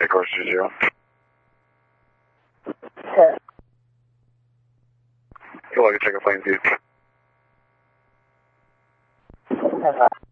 Atlantic course 20. Set. You're welcome, check a plane view. 10-5.